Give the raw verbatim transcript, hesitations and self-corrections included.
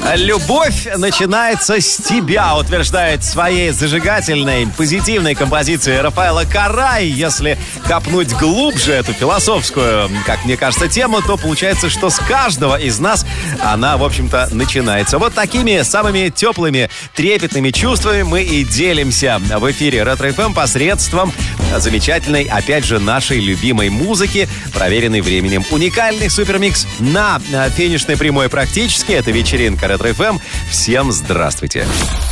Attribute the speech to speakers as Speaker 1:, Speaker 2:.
Speaker 1: Любовь начинается с тебя, утверждает в своей зажигательной, позитивной композиции Рафаэла Карай. Если копнуть глубже эту философскую, как мне кажется, тему, то получается, что с каждого из нас она, в общем-то, начинается. Вот такими самыми теплыми, трепетными чувствами мы и делимся в эфире Ретро-эф эм посредством замечательной, опять же, нашей любимой музыки, проверенной временем. Уникальный супермикс на финишной прямой практически. Это вечеринка Ретро-эф эм. Всем здравствуйте.